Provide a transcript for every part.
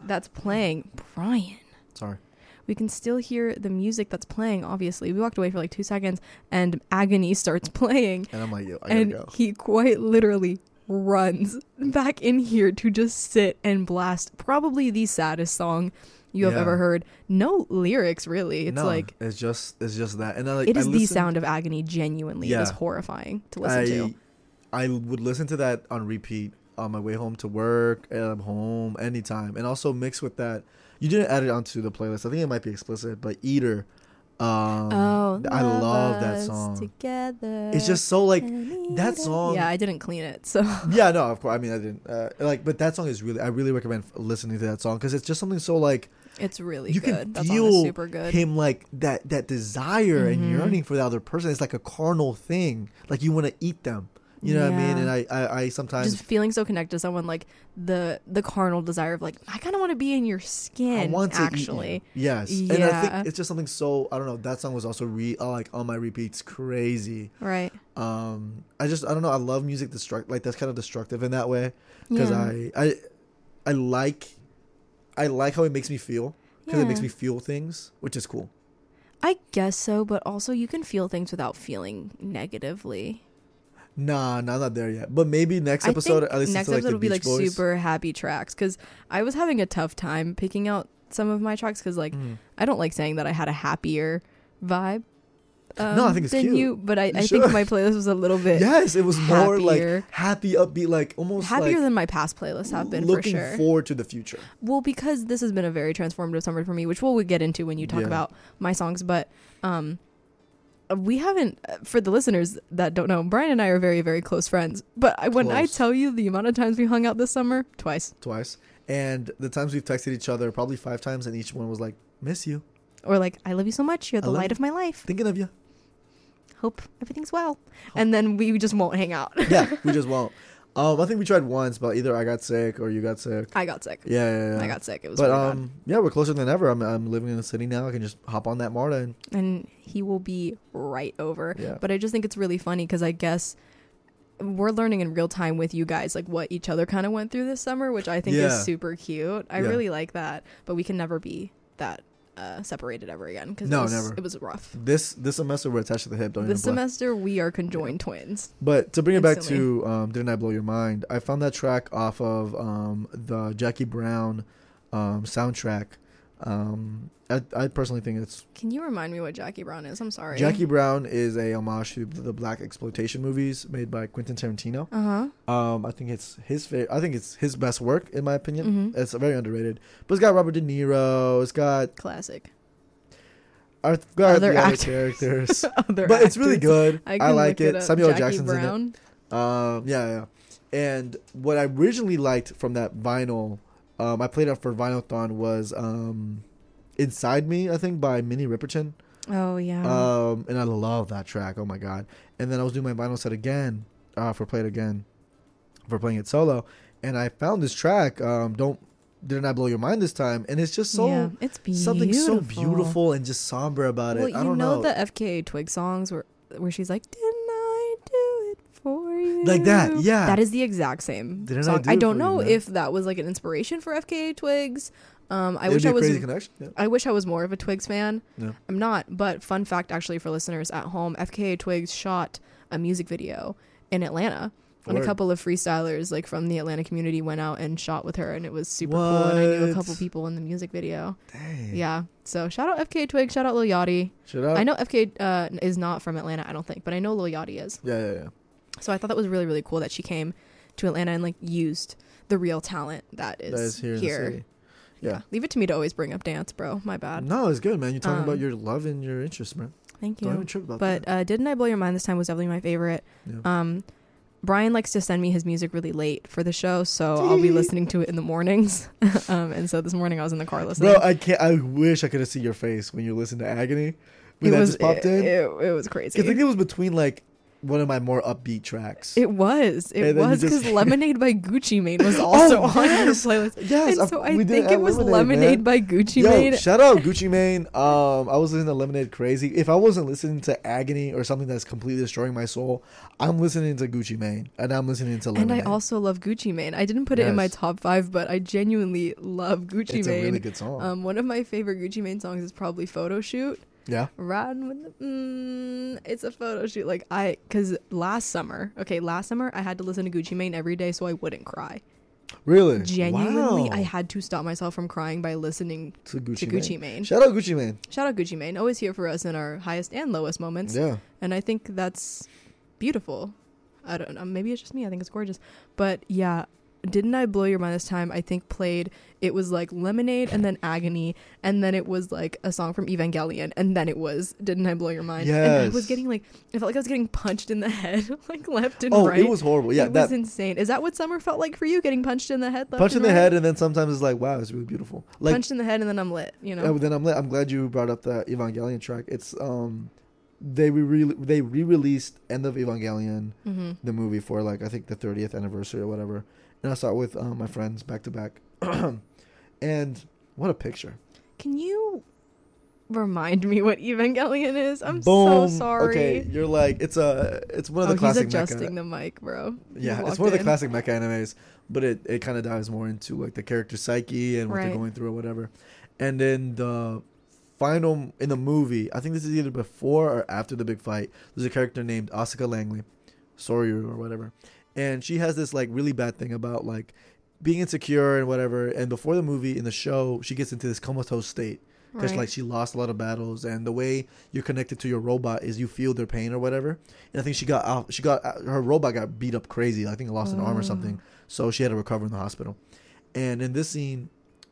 that's playing, Brian. Sorry. We can still hear the music that's playing, obviously. We walked away for like 2 seconds and Agony starts playing. And I'm like, yo, I gotta go. He quite literally runs back in here to just sit and blast probably the saddest song you have ever heard. No lyrics, really. It's just that. And it is the sound of Agony, genuinely. It is horrifying to listen to. I would listen to that on repeat on my way home to work, at home, anytime. And also mixed with that, you didn't add it onto the playlist. I think it might be explicit, but Eater. I love that song. Together, it's just so like that song. Yeah, I didn't clean it, so yeah, no, of course. I mean, I didn't but that song is really. I really recommend listening to that song because it's just something so like. It's really you good. Can feel super good. Him like that desire and yearning for the other person. It's like a carnal thing. Like you want to eat them. You know what I mean? And I sometimes just feeling so connected to someone, like the carnal desire of like, I kind of want to be in your skin. I want to actually. Eat you. Yes. Yeah. And I think it's just something so, I don't know. That song was also like on my repeats, crazy. Right. I don't know. I love music that's kind of destructive in that way because I like how it makes me feel because it makes me feel things, which is cool. I guess so, but also you can feel things without feeling negatively. Nah, not there yet. But maybe next episode, at least next episode will be like Boys. Super happy tracks because I was having a tough time picking out some of my tracks because like I don't like saying that I had a happier vibe. No, I think it's cute. You, but I think my playlist was a little bit yes, it was more like happy, upbeat, like almost happier like than my past playlists have been for sure. Looking forward to the future. Well, because this has been a very transformative summer for me, which we'll get into when you talk about my songs, but we haven't, for the listeners that don't know, Brian and I are very, very close friends. But when I tell you the amount of times we hung out this summer, twice. And the times we've texted each other, probably 5 times, and each one was like, miss you. Or like, I love you so much. You're the light of my life. Thinking of you. Hope everything's well. And then we just won't hang out. Yeah, we just won't. I think we tried once, but either I got sick or you got sick. I got sick. Yeah. I got sick. It was really bad. Yeah, we're closer than ever. I'm living in the city now. I can just hop on that MARTA. And he will be right over. Yeah. But I just think it's really funny because I guess we're learning in real time with you guys like what each other kind of went through this summer, which I think is super cute. I really like that. But we can never be that separated ever again because never. It was rough. This semester we're attached to the hip. This semester we are conjoined twins. But to bring it back to Didn't I Blow Your Mind, I found that track off of the Jackie Brown soundtrack. I personally think it's... Can you remind me what Jackie Brown is? I'm sorry. Jackie Brown is a homage to the black exploitation movies made by Quentin Tarantino. I think it's his I think it's his best work in my opinion. It's very underrated. But it's got Robert De Niro. It's got classic. I've got other characters. But it's really good. I like it. Samuel L. Jackson's in it. Yeah. And what I originally liked from that vinyl, I played it for Vinyl-thon, was Inside Me, I think, by Minnie Riperton. Oh, yeah. And I love that track. Oh, my God. And then I was doing my vinyl set again for playing it solo. And I found this track, Didn't I Blow Your Mind this time? And it's just so... it's beautiful. Something so beautiful and just somber about it. I don't know. The FKA Twigs songs where she's like, didn't I do it for you? Like that, yeah. That is the exact same song. I don't know if that was like an inspiration for FKA Twigs. I wish I was more of a Twigs fan. Yeah. I'm not, but fun fact actually for listeners at home, FKA Twigs shot a music video in Atlanta. And a couple of freestylers like from the Atlanta community went out and shot with her, and it was super cool. And I knew a couple people in the music video. Dang. Yeah. So shout out FKA Twigs, shout out Lil Yachty. Shout out. I know FKA is not from Atlanta, I don't think, but I know Lil Yachty is. Yeah. So I thought that was really, really cool that she came to Atlanta and like used the real talent that is here. In the city. Yeah. Leave it to me to always bring up dance, bro. My bad. No, it's good, man. You're talking about your love and your interest, man. Thank you. Don't even trip about that. But Didn't I Blow Your Mind this time was definitely my favorite. Yeah. Brian likes to send me his music really late for the show, so I'll be listening to it in the mornings. And so this morning I was in the car listening. Bro, I wish I could have seen your face when you listened to Agony. When that just popped in. It was crazy. I think it was between like one of my more upbeat tracks. It was because Lemonade by Gucci Mane was also on your playlist. Yes, and so I think it was Lemonade by Gucci Mane. Shout out Gucci Mane. I was listening to Lemonade crazy. If I wasn't listening to Agony or something that's completely destroying my soul, I'm listening to Gucci Mane and I'm listening to Lemonade. And I also love Gucci Mane. I didn't put it in my top 5, but I genuinely love Gucci Mane. It's a really good song. One of my favorite Gucci Mane songs is probably Photo Shoot. Yeah. Riding with the, it's a photo shoot. Because last summer I had to listen to Gucci Mane every day so I wouldn't cry. Really? Genuinely, wow. I had to stop myself from crying by listening to Gucci Mane. Shout out Gucci Mane. Shout out Gucci Mane. Always here for us in our highest and lowest moments. Yeah. And I think that's beautiful. I don't know. Maybe it's just me. I think it's gorgeous. But yeah. Didn't I Blow Your Mind this time? I think it was like Lemonade and then Agony, and then it was like a song from Evangelion, and then it was Didn't I Blow Your Mind? Yes. And I was getting I felt like I was getting punched in the head, like left and right. Oh, it was horrible. Yeah, it was insane. Is that what summer felt like for you? Getting punched in the head, punched in the head, and then sometimes it's like, wow, it's really beautiful. Like, punched in the head, and then I'm lit. You know. Then I'm lit. I'm glad you brought up the Evangelion track. It's they re-released End of Evangelion, the movie for I think the 30th anniversary or whatever. And I saw it with my friends back to back. And what a picture. Can you remind me what Evangelion is? I'm so sorry. Okay, you're it's one of the classic he's adjusting the mic, bro. Yeah, it's one of the classic mecha animes, but it kind of dives more into the character psyche and what they're going through or whatever. And then in the movie, I think this is either before or after the big fight, there's a character named Asuka Langley, Soryu or whatever. And she has this really bad thing about being insecure and whatever. And before the movie, in the show, she gets into this comatose state because she lost a lot of battles. And the way you're connected to your robot is you feel their pain or whatever. And I think her robot got beat up crazy. I think it lost an arm or something. So she had to recover in the hospital. And in this scene,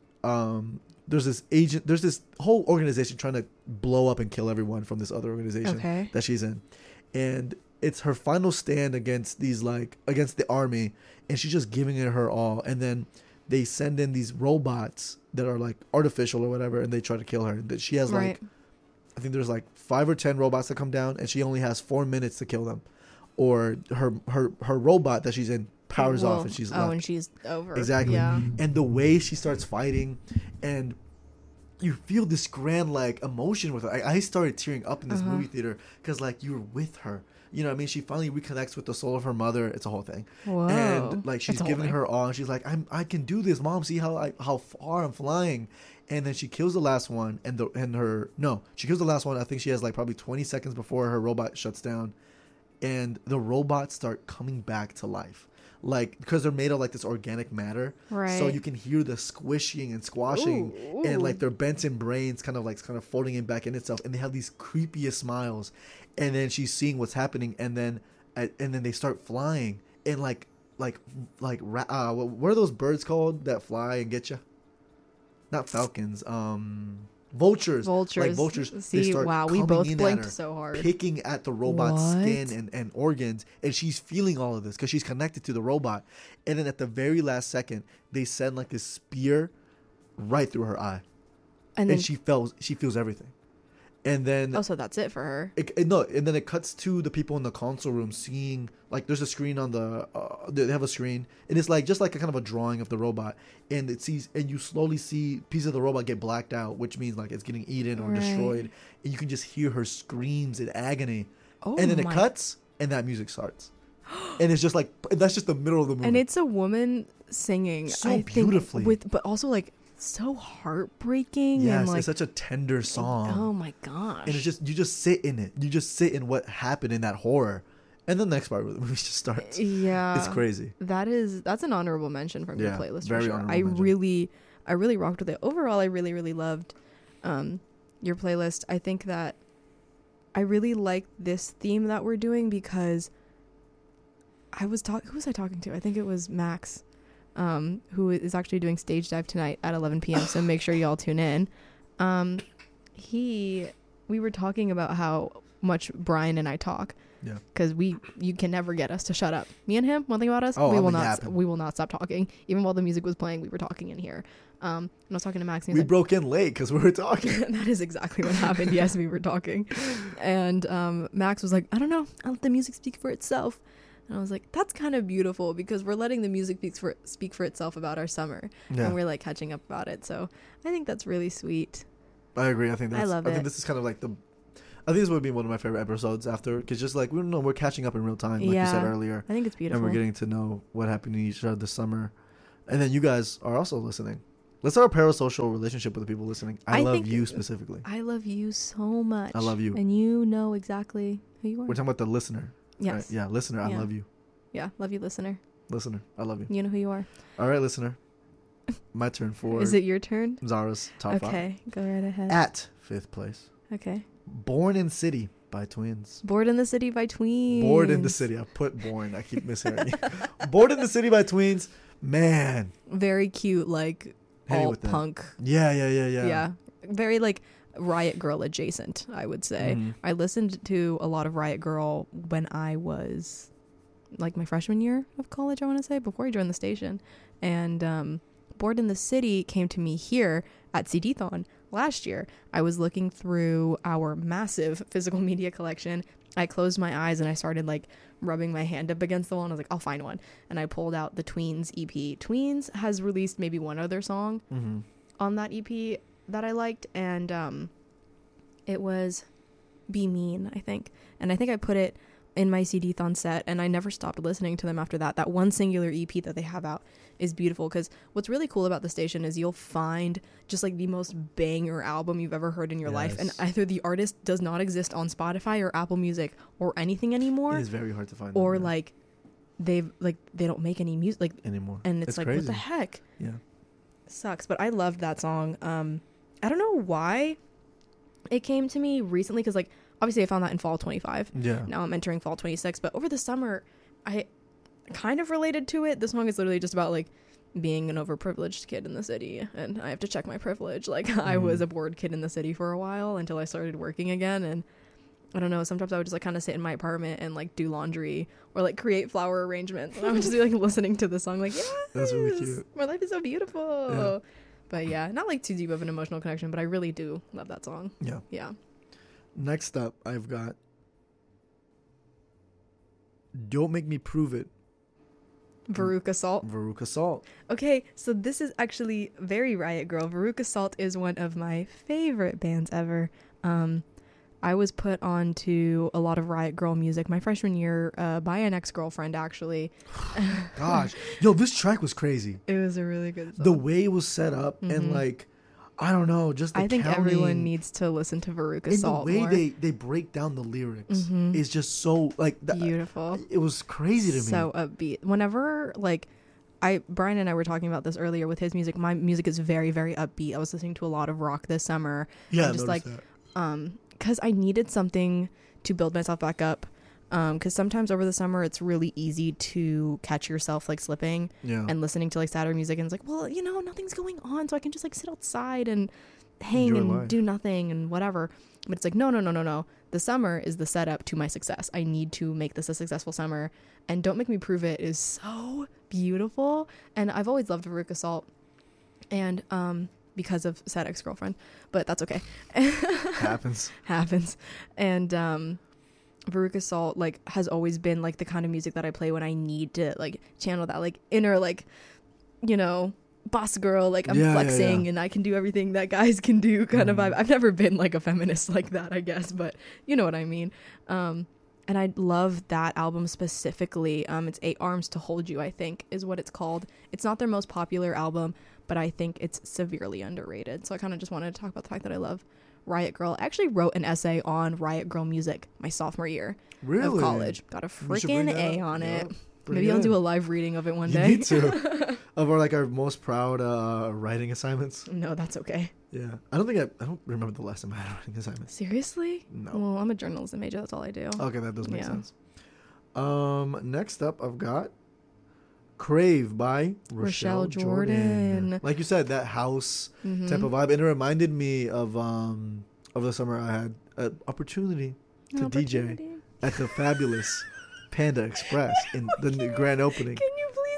there's this whole organization trying to blow up and kill everyone from this other organization that she's in. And it's her final stand against against the army, and she's just giving it her all. And then they send in these robots that are artificial or whatever, and they try to kill her. That she has I think there's 5 or 10 robots that come down, and she only has 4 minutes to kill them. Or her robot that she's in powers off, and she's and she's over. Exactly. Yeah. And the way she starts fighting, and you feel this grand emotion with her. I started tearing up in this movie theater because you're with her. You know what I mean? She finally reconnects with the soul of her mother. It's a whole thing. Whoa. And she's giving her all, and she's like, I can do this, Mom. See how far I'm flying. And then she kills the last one, she kills the last one. I think she has probably 20 seconds before her robot shuts down, and the robots start coming back to life. Because they're made of this organic matter, right? So you can hear the squishing and squashing, ooh. And their Benson brains kind of folding in back in itself, and they have these creepiest smiles. And then she's seeing what's happening, and then they start flying, and what are those birds called that fly and get you? Not falcons, vultures. Vultures. See, they start wow, we both blinked so hard, picking at the robot's skin and organs, and she's feeling all of this because she's connected to the robot. And then at the very last second, they send this spear right through her eye, and she feels everything. And then so that's it for her. And then it cuts to the people in the console room seeing there's a screen on the they have a screen, and it's just a kind of a drawing of the robot, and you slowly see pieces of the robot get blacked out, which means it's getting eaten or destroyed, and you can just hear her screams in agony. And then it cuts, and that music starts, and it's just that's just the middle of the movie, and it's a woman singing so beautifully, but also so heartbreaking. Yes, and it's such a tender song. Oh my gosh. And it's just, you just sit in it. You just sit in what happened in that horror. And then the next part of the movie just starts. Yeah. It's crazy. That's an honorable mention from your playlist very for sure. I really rocked with it. Overall, I really, really loved your playlist. I think that I really like this theme that we're doing because who was I talking to? I think it was Max. Who is actually doing Stage Dive tonight at 11 p.m. So make sure y'all tune in. We were talking about how much Brian and I talk. Yeah. Because you can never get us to shut up. Me and him, one thing about us, we will not stop talking. Even while the music was playing, we were talking in here. I was talking to Max. And we broke in late because we were talking. That is exactly what happened. Yes, we were talking. And Max was like, I don't know. I'll let the music speak for itself. And I was like, that's kind of beautiful because we're letting the music speak for itself about our summer. Yeah. And we're like catching up about it. So I think that's really sweet. I agree. I think I think this is kind of like I think this would be one of my favorite episodes after, because just like, we don't know, we're catching up in real time, like you said earlier. I think it's beautiful. And we're getting to know what happened in each other this summer. And then you guys are also listening. Let's start a parasocial relationship with the people listening. I love you specifically. I love you so much. I love you. And you know exactly who you are. We're talking about the listener. Yes. Right? Yeah, listener, I love you. Yeah, love you, listener. Listener, I love you. You know who you are. All right, listener. My turn for... Is it your turn? Zara's top 5. Okay, go right ahead. At 5th place. Okay. Born in City by Twins. Bored in the City by Twins. Bored in the City. I put born. I keep mishearing you. Bored in the City by Twins. Man. Very cute, like, alt punk. Yeah. Yeah. Very, like, Riot Girl adjacent, I would say. Mm-hmm. I listened to a lot of Riot Girl when I was... like my freshman year of college, I want to say, before I joined the station. And Bored in the City came to me here at CD-thon last year. I was looking through our massive physical media collection. I closed my eyes and I started like rubbing my hand up against the wall and I was like, I'll find one. And I pulled out the Tweens EP. Tweens has released maybe one other song on that EP that I liked, and it was Be Mean, I think. And I think I put it in my CD-thon set, and I never stopped listening to them after that. That one singular EP that they have out is beautiful, because what's really cool about the station is you'll find just like the most banger album you've ever heard in your life, and either the artist does not exist on Spotify or Apple Music or anything anymore. It is very hard to find. Or like they don't make any music like anymore, and it's like crazy. What the heck? Yeah, sucks. But I loved that song. I don't know why it came to me recently, because like obviously I found that in fall 25. Yeah. Now I'm entering fall 26. But over the summer, I kind of related to it. The song is literally just about like being an overprivileged kid in the city. And I have to check my privilege. Like I was a bored kid in the city for a while until I started working again. And I don't know, sometimes I would just like kind of sit in my apartment and like do laundry or like create flower arrangements. And I would just be like listening to the song like, yes, that's really cute. My life is so beautiful. Yeah. But yeah, not like too deep of an emotional connection, but I really do love that song. Yeah. Yeah. Next up, I've got Don't Make Me Prove It. Veruca Salt. Veruca Salt. Okay, so this is actually very Riot Girl. Veruca Salt is one of my favorite bands ever. I was put on to a lot of Riot Girl music my freshman year by an ex-girlfriend, actually. Gosh. Yo, this track was crazy. It was a really good song. The way it was set up and like, I don't know, just the I think counting, everyone needs to listen to Veruca Salt more. more. The way they break down the lyrics is just so like beautiful. It was crazy to me. So upbeat. Whenever like Brian and I were talking about this earlier with his music. My music is very, very upbeat. I was listening to a lot of rock this summer. Yeah, and just like because I needed something to build myself back up. Because sometimes over the summer it's really easy to catch yourself like slipping and listening to like sadder music, and it's like, well, you know, nothing's going on, so I can just like sit outside and hang enjoy and life. do nothing and whatever. But it's like, no. The summer is the setup to my success. I need to make this a successful summer, and Don't Make Me Prove It is so beautiful. And I've always loved Veruca Salt, and because of sad ex-girlfriend, but that's okay. happens. And Veruca Salt like has always been like the kind of music that I play when I need to like channel that like inner like, you know, boss girl, like I'm flexing and I can do everything that guys can do kind of vibe. I've never been like a feminist like that, I guess, but you know what I mean. And I love that album specifically. It's 8 Arms to Hold You, I think is what it's called. It's not their most popular album, but I think it's severely underrated. So I kind of just wanted to talk about the fact that I love Riot Girl. I actually wrote an essay on Riot Girl music my sophomore year of college. Got a freaking A on it. Maybe I'll do a live reading of it one day. You need to. Of our most proud writing assignments. No, that's okay. Yeah, I don't remember the last time I had a writing assignment. Seriously? No. Well, I'm a journalism major. That's all I do. Okay, that does make sense. Next up, I've got Crave by Rochelle Jordan. Like you said, that house type of vibe, and it reminded me of the summer I had an opportunity to DJ at the fabulous Panda Express in the grand opening. Can you please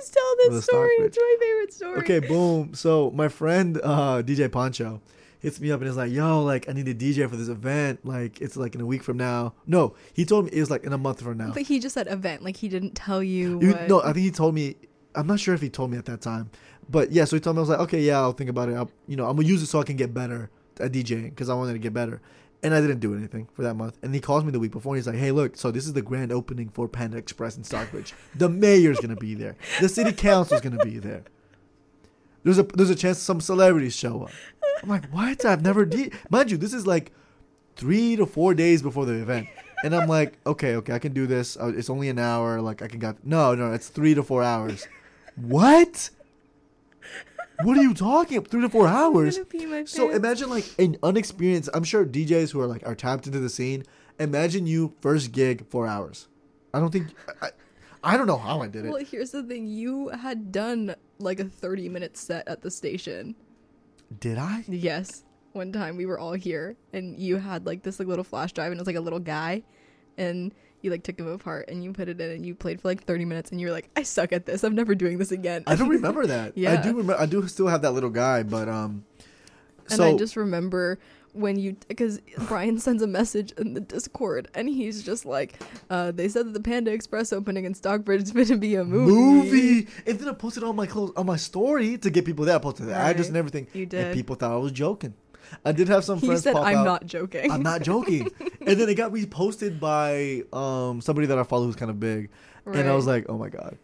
Please tell this story. It's my favorite story. Okay, boom. So my friend DJ Poncho hits me up and is like, yo, like, I need a DJ for this event. Like, it's like in a week from now. No, he told me it was like in a month from now. But he just said event. Like, he didn't tell you No, I think he told me. I'm not sure if he told me at that time. But yeah, so he told me, I was like, okay, yeah, I'll think about it. I'm going to use it so I can get better at DJing because I wanted to get better. And I didn't do anything for that month. And he calls me the week before and he's like, hey, look, so this is the grand opening for Panda Express in Stockbridge. The mayor's going to be there. The city council's going to be there. There's a chance some celebrities show up. I'm like, what? I've never mind you, this is like 3 to 4 days before the event. And I'm like, okay, I can do this. It's only an hour. Like, I can No, it's 3 to 4 hours. What? What are you talking about? 3 to 4 hours? So imagine like an unexperienced, I'm sure DJs who are tapped into the scene, imagine you first gig 4 hours. I don't think, I don't know how I did it. Well, here's the thing. You had done like a 30-minute set at the station. Did I? Yes. One time we were all here and you had like this like little flash drive and it was like a little guy and you like took him apart and you put it in and you played for like 30 minutes and you were like, I suck at this. I'm never doing this again. I don't remember that. Yeah. I do remember. I do still have that little guy, but And I just remember when because Brian sends a message in the Discord and he's just like, they said that the Panda Express opening in Stockbridge is going to be a movie. And then I posted on my story to get people there. I posted the address and everything. You did. And people thought I was joking. I did have some friends pop out. I'm not joking. I'm not joking. And then it got reposted by somebody that I follow who's kind of big. Right. And I was like, oh my God.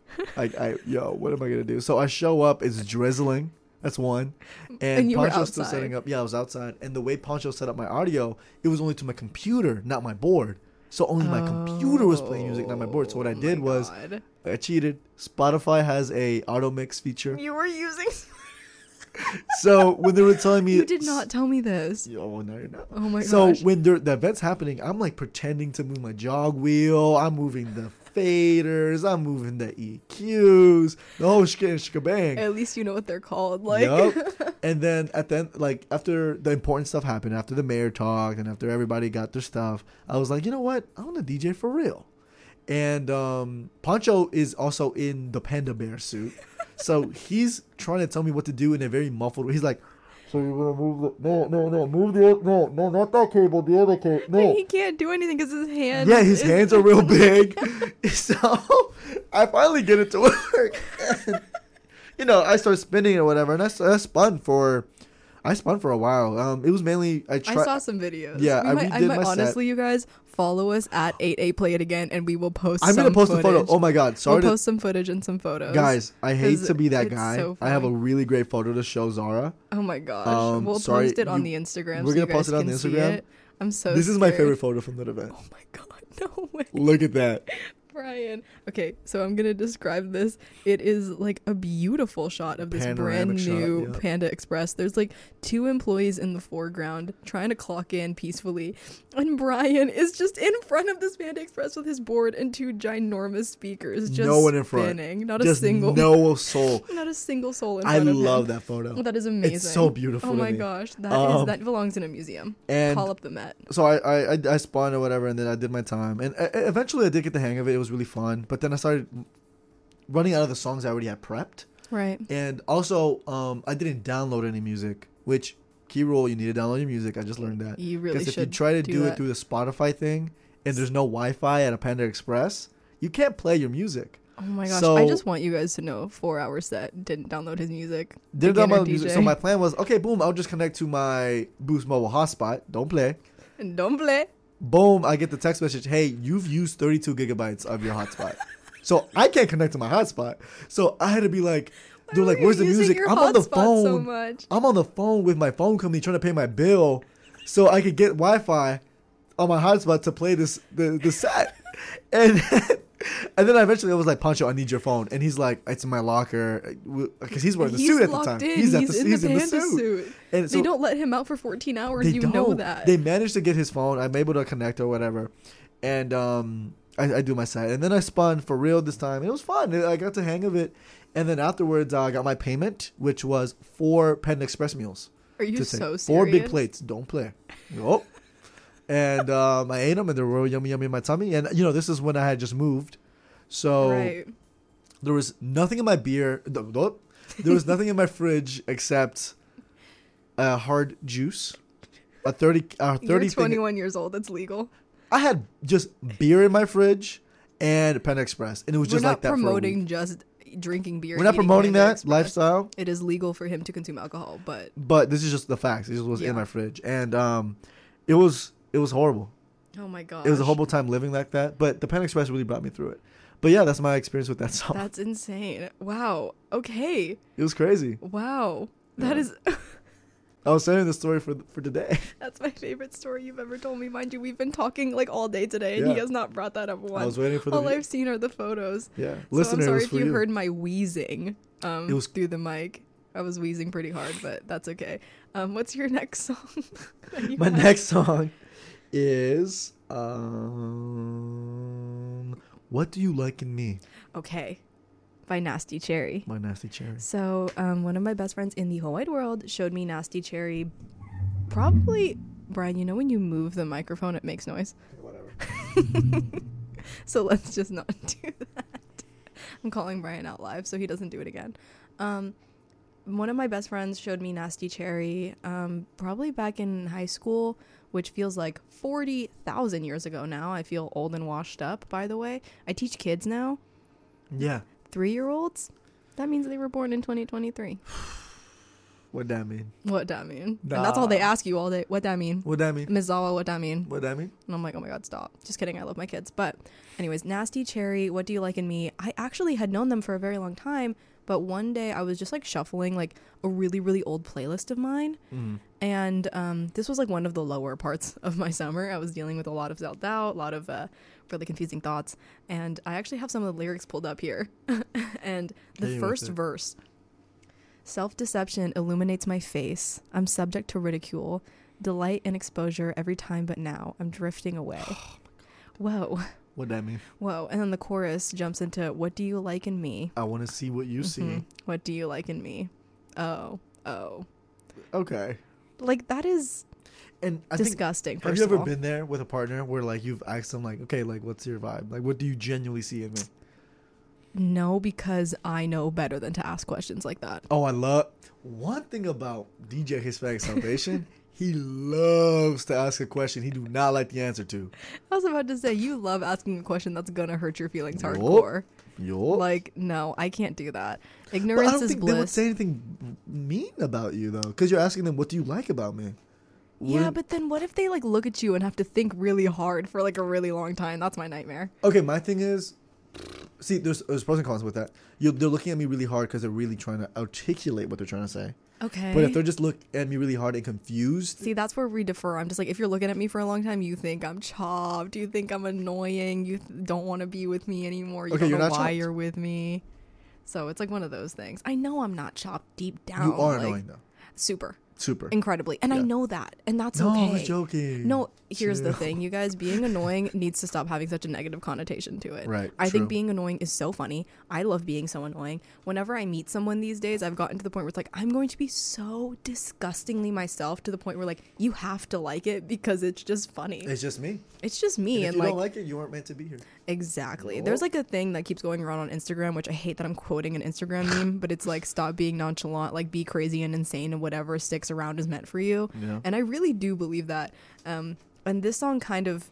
What am I going to do? So I show up. It's drizzling. That's one. And Poncho's still setting up. Yeah, I was outside. And the way Poncho set up my audio, it was only to my computer, not my board. So only my computer was playing music, not my board. So what I did was I cheated. Spotify has a auto mix feature. You were using... So when they were telling me... You did not tell me this. Oh, no, you're not. Oh my gosh. So when the event's happening, I'm like pretending to move my jog wheel. I'm moving the faders. I'm moving the EQs. The whole shikabang. At least you know what they're called. Like. Yep. And then at the end, like after the important stuff happened, after the mayor talked and after everybody got their stuff, I was like, you know what? I want to DJ for real. And Poncho is also in the panda bear suit. So he's trying to tell me what to do in a very muffled way. He's like, so you're going to move move no, not that cable, the other cable, no. And he can't do anything because his hands. Yeah, his hands are real big. So I finally get it to work. And, I start spinning or whatever, and I spun for a while. It was mainly, I saw some videos. Yeah, I might honestly, you guys, follow us at 8A Play It Again, and we will post I'm going to post a photo. Oh my God. Sorry. We'll post some footage and some photos. Guys, I hate to be that guy. So I have a really great photo to show Zara. Oh my gosh. We'll post it on the Instagram. We're going to post it on the Instagram. I'm so This is my favorite photo from that event. Oh my God. No way. Look at that. Brian. Okay, so I'm gonna describe this. It is like a beautiful shot of this brand new Panda Express. There's like 2 employees in the foreground trying to clock in peacefully, and Brian is just in front of this Panda Express with his board and 2 ginormous speakers. Just no one in front. Spinning. Not just a single. No soul. Not a single soul in front of him. I love that photo. That is amazing. It's so beautiful. Oh my gosh, that belongs in a museum. And call up the Met. So I spun or whatever, and then I did my time, and eventually I did get the hang of it. It was really fun, but then I started running out of the songs I already had prepped. Right. And also, I didn't download any music, which, key rule, you need to download your music. I just learned that. You really should. Because if you try to do it through the Spotify thing, and there's no Wi-Fi at a Panda Express, you can't play your music. Oh my gosh, I just want you guys to know 4 hours set didn't download his music. Didn't download music. So my plan was, okay, boom, I'll just connect to my Boost Mobile hotspot. Don't play. Boom, I get the text message, hey, you've used 32 gigabytes of your hotspot. So I can't connect to my hotspot. So I had to be like, dude, like, where's the music? I'm on the phone. So much. I'm on the phone with my phone company trying to pay my bill so I could get Wi-Fi on my hotspot to play the set. And then eventually I was like, Poncho, I need your phone. And he's like, it's in my locker. Because he's wearing the suit at the time. He's in the suit. And they don't let him out for 14 hours. You know that. They managed to get his phone. I'm able to connect or whatever. And I do my set. And then I spun for real this time. It was fun. I got the hang of it. And then afterwards, I got my payment, which was 4 Panda Express meals. Are you so serious? 4 big plates. Don't play. Nope. And I ate them, and they were real yummy in my tummy. And, this is when I had just moved. So There was nothing in my beer. There was nothing in my fridge except hard juice. A 30. You're 21 years old. It's legal. I had just beer in my fridge and Panda Express, and it was just like that. We're not promoting just drinking beer. We're not promoting that lifestyle. It is legal for him to consume alcohol, but this is just the facts. This was in my fridge, and it was horrible. Oh my gosh. It was a horrible time living like that, but the Panda Express really brought me through it. But yeah, that's my experience with that song. That's insane. Wow. Okay. It was crazy. Wow. That is. I was saying the story for today. That's my favorite story you've ever told me. Mind you, we've been talking like all day today, and he has not brought that up once. I was waiting for the. All I've seen are the photos. Yeah. So Listeners, I'm sorry if you heard my wheezing. It was through the mic. I was wheezing pretty hard, but that's okay. What's your next song? My next song is What Do You Like in Me? Okay. By Nasty Cherry. By Nasty Cherry. So, one of my best friends in the whole wide world showed me Nasty Cherry. Probably, Brian, you know when you move the microphone, it makes noise? Whatever. So let's just not do that. I'm calling Brian out live so he doesn't do it again. One of my best friends showed me Nasty Cherry, probably back in high school, which feels like 40,000 years ago now. I feel old and washed up, by the way. I teach kids now. Yeah. 3-year-olds. That means they were born in 2023. What that mean? What that mean? Nah. And that's all they ask you all day. What that mean? What that mean? Ms. Zawa, what that mean? What that mean? And I'm like, oh my God, stop. Just kidding. I love my kids. But anyways, Nasty Cherry, What Do You Like in Me? I actually had known them for a very long time. But one day I was just like shuffling like a really, really old playlist of mine. Mm. And this was like one of the lower parts of my summer. I was dealing with a lot of self-doubt, a lot of really confusing thoughts. And I actually have some of the lyrics pulled up here. And the first verse, self-deception illuminates my face. I'm subject to ridicule, delight and exposure every time but now. I'm drifting away. Whoa. What that mean? Whoa. And then the chorus jumps into, what do you like in me? I want to see what you see. What do you like in me? Oh. Okay. Like, that is disgusting. Have you ever been there with a partner where, like, you've asked them, like, okay, like, what's your vibe? Like, what do you genuinely see in me? No, because I know better than to ask questions like that. Oh, one thing about DJ Hispanic Salvation, he loves to ask a question he do not like the answer to. I was about to say, you love asking a question that's going to hurt your feelings hardcore. Yup. Like, no, I can't do that. Ignorance is bliss. I don't think they would say anything mean about you, though, because you're asking them, what do you like about me? Yeah, but then what if they, like, look at you and have to think really hard for, like, a really long time? That's my nightmare. Okay, my thing is, see, there's pros and cons with that. They're looking at me really hard because they're really trying to articulate what they're trying to say. Okay. But if they're just look at me really hard and confused. See, that's where we differ. I'm just like, if you're looking at me for a long time, you think I'm chopped. You think I'm annoying. You don't want to be with me anymore. You don't know why you're with me. So it's like one of those things. I know I'm not chopped deep down. You are annoying, though. Super. Incredibly. And I know that. And that's okay. No, I was joking. No, here's the thing. You guys, being annoying needs to stop having such a negative connotation to it. Right. I think being annoying is so funny. I love being so annoying. Whenever I meet someone these days, I've gotten to the point where it's like, I'm going to be so disgustingly myself, to the point where, like, you have to like it because it's just funny. It's just me. It's just me. And if you don't like it, you aren't meant to be here. Exactly. Nope. There's like a thing that keeps going around on Instagram, which I hate that I'm quoting an Instagram meme, but it's like, stop being nonchalant, like, be crazy and insane, and whatever sticks around is meant for you. Yeah. And I really do believe that. And this song kind of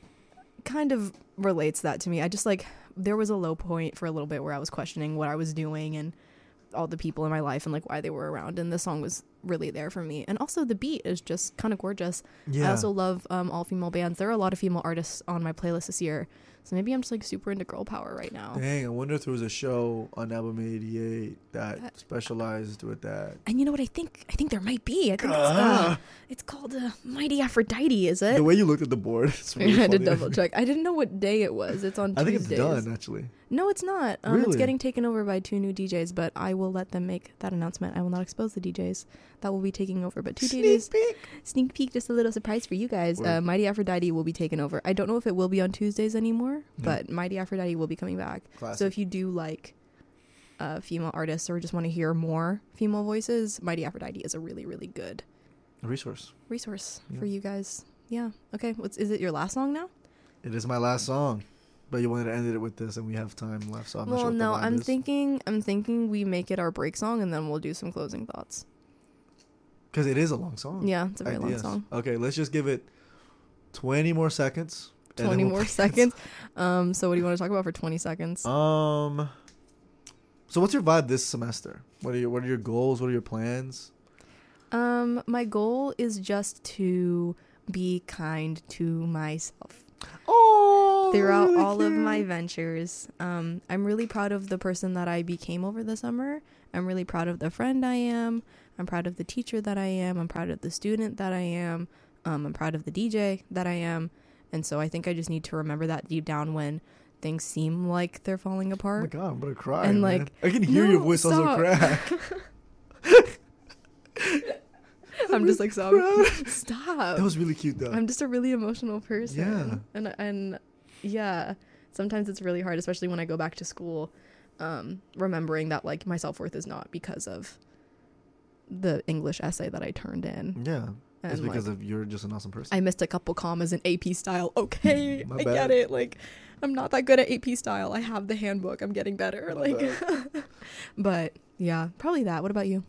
relates that to me. I just, like, there was a low point for a little bit where I was questioning what I was doing and all the people in my life and, like, why they were around, and this song was really there for me. And also the beat is just kind of gorgeous. I also love all female bands. There are a lot of female artists on my playlist this year, so maybe I'm just, like, super into girl power right now. Dang, I wonder if there was a show on Album 88 that specialized with that. And you know what, I think there might be. I think it's called Mighty Aphrodite, is it? The way you looked at the board, it's really I had to double check. I didn't know what day it was. It's on Tuesdays. I think it's done, actually. No, it's not. Really? It's getting taken over by 2 new DJs, but I will let them make that announcement. I will not expose the DJs that will be taking over, but 2 DJs. Sneak peek, just a little surprise for you guys. Mighty Aphrodite will be taken over. I don't know if it will be on Tuesdays anymore, but Mighty Aphrodite will be coming back. Classic. So if you do like female artists or just want to hear more female voices, Mighty Aphrodite is a really, really good resource for you guys. Yeah. Okay. Is it your last song now? It is my last song. But you wanted to end it with this, and we have time left, so I'm not sure. Well, no, I'm thinking we make it our break song, and then we'll do some closing thoughts. Because it is a long song. Yeah, it's a very long song. Okay, let's just give it 20 more seconds. 20 more seconds. So what do you want to talk about for 20 seconds? So what's your vibe this semester? What are your goals? What are your plans? My goal is just to be kind to myself. Oh, throughout really all of my ventures. I'm really proud of the person that I became over the summer. I'm really proud of the friend I am. I'm proud of the teacher that I am. I'm proud of the student that I am. I'm proud of the DJ that I am. And so I think I just need to remember that deep down when things seem like they're falling apart. Oh my God, I'm gonna cry. And man. like, I can hear your voice also crack. I'm just like, stop. That was really cute though. I'm just a really emotional person. Yeah. And yeah, sometimes it's really hard, especially when I go back to school, remembering that like my self-worth is not because of the English essay that I turned in. Yeah. And it's because of you're just an awesome person. I missed a couple commas in AP style. Okay, I get it. Like, I'm not that good at AP style. I have the handbook. I'm getting better. But yeah, probably that. What about you?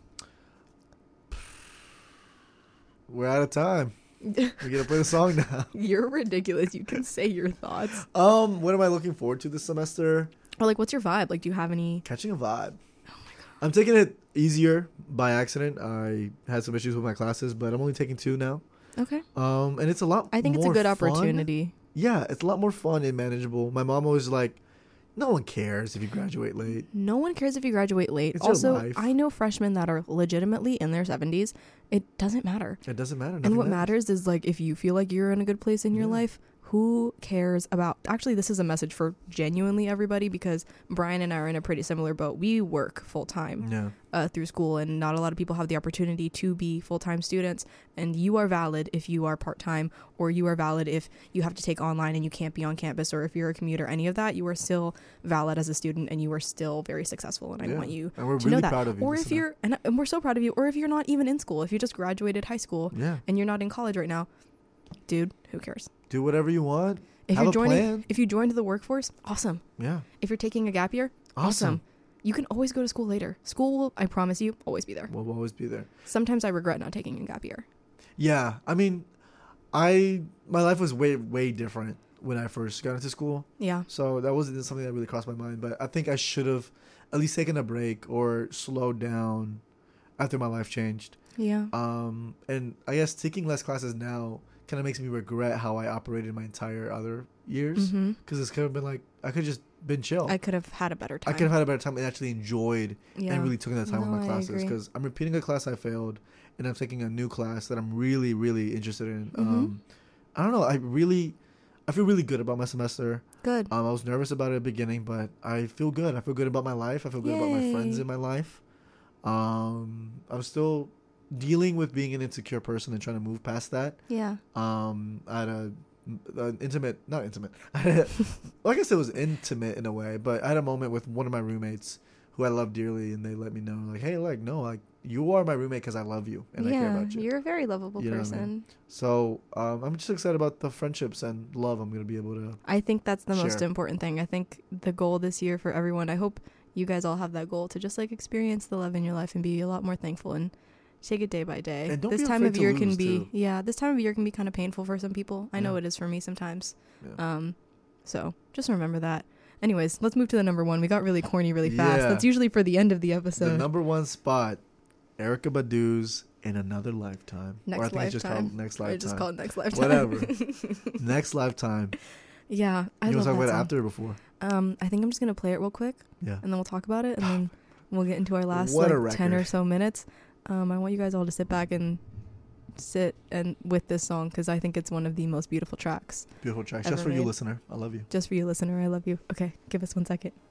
We're out of time. We gotta play the song now. You're ridiculous. You can say your thoughts. What am I looking forward to this semester? Or like, what's your vibe? Like, do you have any? Catching a vibe. I'm taking it easier by accident. I had some issues with my classes, but I'm only taking 2 now. Okay. And it's a lot. I think it's a good opportunity. Yeah, it's a lot more fun and manageable. My mom was like, "No one cares if you graduate late." No one cares if you graduate late. It's also, your life. I know freshmen that are legitimately in their 70s. It doesn't matter. It doesn't matter. And what matters is like if you feel like you're in a good place in your life. Who cares about... Actually, this is a message for genuinely everybody because Brian and I are in a pretty similar boat. We work full-time through school, and not a lot of people have the opportunity to be full-time students. And you are valid if you are part-time, or you are valid if you have to take online and you can't be on campus, or if you're a commuter, any of that. You are still valid as a student, and you are still very successful. And I want you to really know that. Proud of you. Or if you're... And we're so proud of you. Or if you're not even in school, if you just graduated high school and you're not in college right now, dude, who cares? Do whatever you want. If you joined the workforce, awesome. Yeah. If you're taking a gap year, awesome. You can always go to school later. School will, I promise you, always be there. We'll always be there. Sometimes I regret not taking a gap year. Yeah. I mean, my life was way, way different when I first got into school. Yeah. So that wasn't something that really crossed my mind. But I think I should have at least taken a break or slowed down after my life changed. Yeah. And I guess taking less classes now kind of makes me regret how I operated my entire other years, because it's kind of been like I could just been chill. I could have had a better time. I could have had a better time and actually enjoyed and really took the time with my classes, because I'm repeating a class I failed and I'm taking a new class that I'm really, really interested in. I don't know. I feel really good about my semester. Good. I was nervous about it at the beginning, but I feel good. I feel good about my life. I feel good about my friends in my life. I'm still dealing with being an insecure person and trying to move past that. Yeah. I had not intimate. Well, I guess it was intimate in a way, but I had a moment with one of my roommates who I love dearly, and they let me know, like, hey, like, no, like, you are my roommate because I love you and I care about you. You're a very lovable person. I mean? So I'm just excited about the friendships and love I'm going to be able to I think that's the most important thing. I think the goal this year for everyone, I hope you guys all have that goal to just like experience the love in your life and be a lot more thankful and take it day by day. And don't this time of year can be this time of year can be kind of painful for some people. I know it is for me sometimes. So just remember that. Anyways, let's move to the number 1. We got really corny really fast. That's usually for the end of the episode. The number 1 spot, Erykah Badu's In Another Lifetime. Next Lifetime. I just called Next Lifetime. I just called Next Lifetime. Whatever. Next Lifetime. Yeah, I love that. You want to talk about it song. after or before? I think I'm just going to play it real quick. Yeah. And then we'll talk about it. And then we'll get into our last 10 or so minutes. I want you guys all to sit back and sit and with this song because I think it's one of the most beautiful tracks. Beautiful tracks. Just for you, listener. I love you. Just for you, listener. I love you. Okay, give us 1 second.